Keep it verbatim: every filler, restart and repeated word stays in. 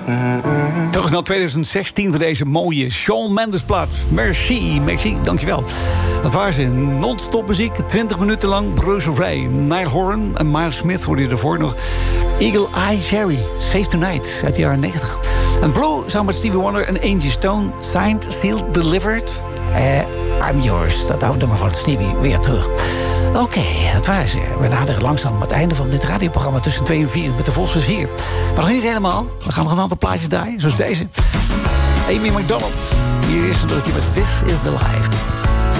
Terug naar twintig zestien voor deze mooie Shawn Mendes plaat. Merci, merci, dankjewel. Dat waren ze, non-stop muziek, twintig minuten lang, breuzelvrij. Niall Horan en Miles Smith hoorde je ervoor nog. Eagle Eye Cherry, Safe Tonight, uit de jaren negentig. En Blue, samen met Stevie Wonder en Angie Stone, Signed, Sealed, Delivered. Uh, I'm Yours, dat oude nummer van Stevie, weer terug. Oké, okay, dat waren ze. We naderen langzaam het einde van dit radioprogramma tussen twee en vier met de Vossers hier. Maar nog niet helemaal. We gaan nog een aantal plaatjes draaien, zoals deze. Amy McDonald. Hier is een drukje met This is the Life.